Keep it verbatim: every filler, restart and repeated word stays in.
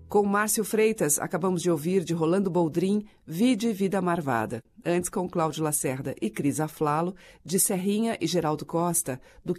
Com Márcio Freitas, acabamos de ouvir de Rolando Boldrin, Vide Vida Marvada. Antes, com Cláudio Lacerda e Cris Aflalo, de Serrinha e Geraldo Costa, do